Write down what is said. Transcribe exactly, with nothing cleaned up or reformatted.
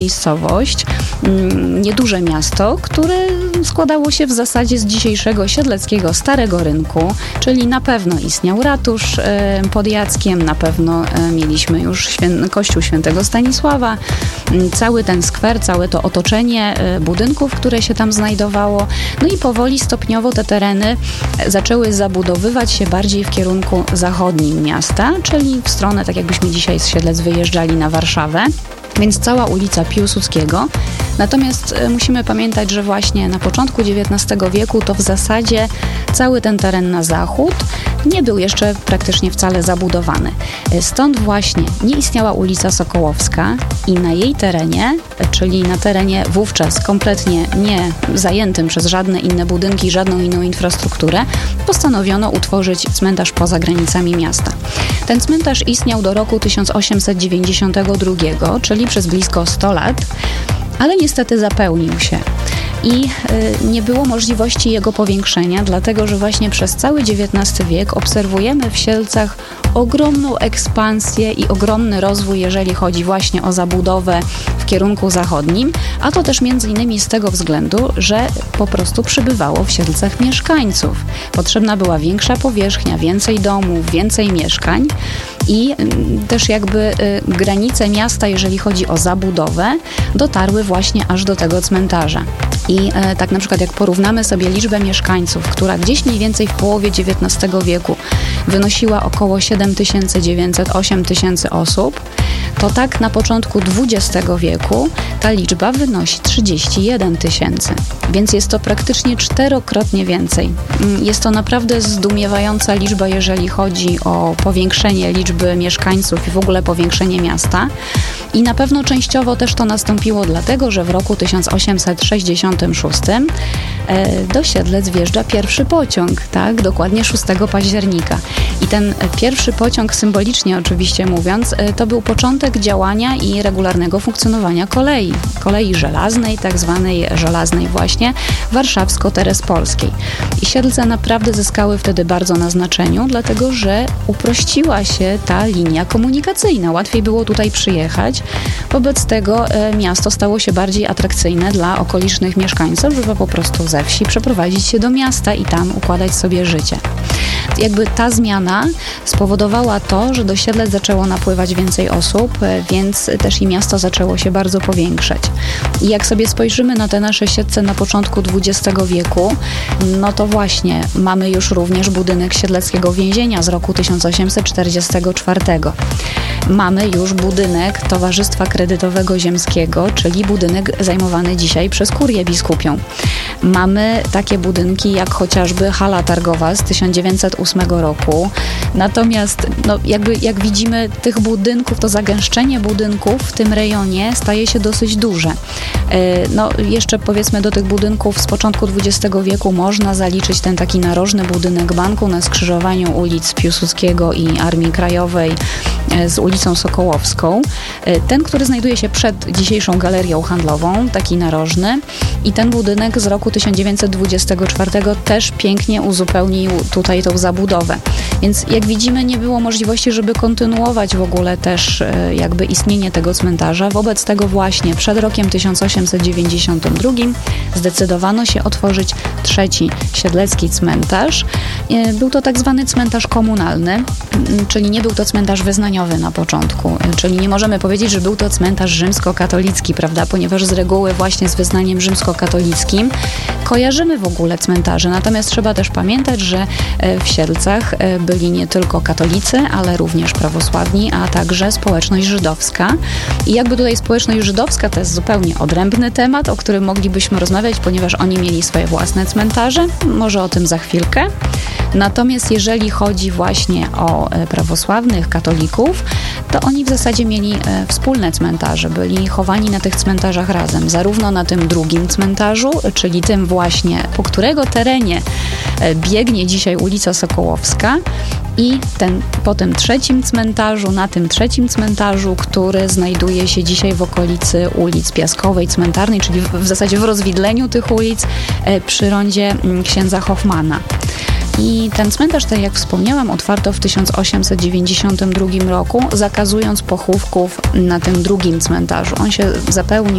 miejscowość, nieduże miasto, które składało się w zasadzie z dzisiejszego siedleckiego Starego Rynku, czyli na pewno istniał ratusz pod Jackiem, na pewno mieliśmy już świę- kościół świętego Stanisława, cały ten skwer, całe to otoczenie budynków, które się tam znajdowało. No i powoli, stopniowo te tereny zaczęły zabudowywać się bardziej w kierunku zachodnim miasta, czyli w stronę, tak jakbyśmy dzisiaj z Siedlec wyjeżdżali na Warszawę. Więc cała ulica Piłsudskiego. Natomiast musimy pamiętać, że właśnie na początku dziewiętnastego wieku to w zasadzie cały ten teren na zachód nie był jeszcze praktycznie wcale zabudowany. Stąd właśnie nie istniała ulica Sokołowska i na jej terenie, czyli na terenie wówczas kompletnie nie zajętym przez żadne inne budynki, żadną inną infrastrukturę, postanowiono utworzyć cmentarz poza granicami miasta. Ten cmentarz istniał do roku tysiąc osiemset dziewięćdziesiątego drugiego, czyli przez blisko sto lat, ale niestety zapełnił się. I y, nie było możliwości jego powiększenia, dlatego że właśnie przez cały dziewiętnasty wiek obserwujemy w Siedlcach ogromną ekspansję i ogromny rozwój, jeżeli chodzi właśnie o zabudowę w kierunku zachodnim, a to też między innymi z tego względu, że po prostu przybywało w Siedlcach mieszkańców. Potrzebna była większa powierzchnia, więcej domów, więcej mieszkań i y, też jakby y, granice miasta, jeżeli chodzi o zabudowę, dotarły właśnie aż do tego cmentarza. I e, tak na przykład jak porównamy sobie liczbę mieszkańców, która gdzieś mniej więcej w połowie dziewiętnastego wieku wynosiła około siedem tysięcy dziewięćset do ośmiu tysięcy osób, to tak na początku dwudziestego wieku ta liczba wynosi trzydzieści jeden tysięcy. Więc jest to praktycznie czterokrotnie więcej. Jest to naprawdę zdumiewająca liczba, jeżeli chodzi o powiększenie liczby mieszkańców i w ogóle powiększenie miasta. I na pewno częściowo też to nastąpiło dlatego, że w roku tysiąc osiemset sześćdziesiątym szóstym e, do Siedlec wjeżdża pierwszy pociąg, tak? Dokładnie szóstego października. I ten pierwszy pociąg, symbolicznie oczywiście mówiąc, e, to był początek działania i regularnego funkcjonowania kolei. Kolei żelaznej, tak zwanej żelaznej właśnie, warszawsko-terespolskiej. I Siedlce naprawdę zyskały wtedy bardzo na znaczeniu, dlatego że uprościła się ta linia komunikacyjna. Łatwiej było tutaj przyjechać. Wobec tego e, miasto stało się bardziej atrakcyjne dla okolicznych mieszkańców, żeby po prostu ze wsi przeprowadzić się do miasta i tam układać sobie życie. Jakby ta zmiana spowodowała to, że do Siedlec zaczęło napływać więcej osób, więc też i miasto zaczęło się bardzo powiększać. I jak sobie spojrzymy na te nasze Siedlce na początku dwudziestego wieku, no to właśnie mamy już również budynek Siedleckiego Więzienia z roku tysiąc osiemset czterdziestego czwartego. Mamy już budynek Towarzystwa Kredytowego Ziemskiego, czyli budynek zajmowany dzisiaj przez Kurię Biskupią. Mamy takie budynki jak chociażby hala targowa z tysiąc dziewięćset ósmego roku. Natomiast no, jakby jak widzimy tych budynków, to zagęszczenie budynków w tym rejonie staje się dosyć duże. No jeszcze powiedzmy do tych budynków z początku dwudziestego wieku można zaliczyć ten taki narożny budynek banku na skrzyżowaniu ulic Piłsudskiego i Armii Krajowej z ulicą Sokołowską. Ten, który znajduje się przed dzisiejszą galerią handlową, taki narożny, i ten budynek z roku tysiąc dziewięćset dwudziestego czwartego też pięknie uzupełnił tutaj tą zabudowę. Więc jak widzimy, nie było możliwości, żeby kontynuować w ogóle też jakby istnienie tego cmentarza. Wobec tego właśnie przed rokiem tysiąc osiemset dziewięćdziesiątym drugim zdecydowano się otworzyć trzeci siedlecki cmentarz. Był to tak zwany cmentarz komunalny, czyli nie był to cmentarz wyznaniowy na początku, czyli nie możemy powiedzieć, że był to cmentarz rzymskokatolicki, prawda, ponieważ z reguły właśnie z wyznaniem rzymskokatolickim kojarzymy w ogóle cmentarze. Natomiast trzeba też pamiętać, że w Siedlcach byli nie tylko katolicy, ale również prawosławni, a także społeczność żydowska. I jakby tutaj społeczność żydowska to jest zupełnie odrębny temat, o którym moglibyśmy rozmawiać, ponieważ oni mieli swoje własne cmentarze. Może o tym za chwilkę. Natomiast jeżeli chodzi właśnie o prawosławnych katolików, to oni w zasadzie mieli wspólne cmentarze. Byli chowani na tych cmentarzach razem. Zarówno na tym drugim cmentarzu, czyli tym właśnie, po którego terenie biegnie dzisiaj ulica Sokołowska, i ten, po tym trzecim cmentarzu, na tym trzecim cmentarzu, który znajduje się dzisiaj w okolicy ulic Piaskowej, Cmentarnej, czyli w, w zasadzie w rozwidleniu tych ulic przy rondzie księdza Hoffmana. I ten cmentarz, tak jak wspomniałam, otwarto w tysiąc osiemset dziewięćdziesiątym drugim roku, zakazując pochówków na tym drugim cmentarzu. On się zapełnił